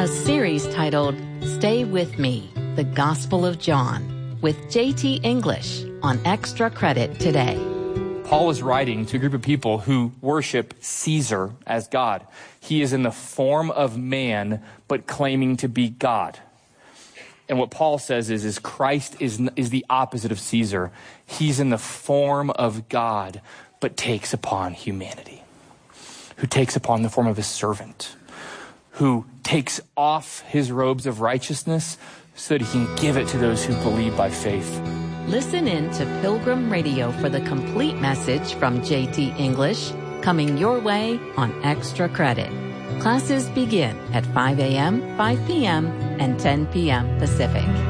a series titled Stay With Me, The Gospel of John, with J.T. English on Extra Credit today. Paul is writing to a group of people who worship Caesar as God. He is in the form of man, but claiming to be God. And what Paul says is Christ is the opposite of Caesar. He's in the form of God, but takes upon humanity. Who takes upon the form of a servant. Who takes off his robes of righteousness so that he can give it to those who believe by faith. Listen in to Pilgrim Radio for the complete message from J.T. English, coming your way on Extra Credit. Classes begin at 5 a.m., 5 p.m., and 10 p.m. Pacific.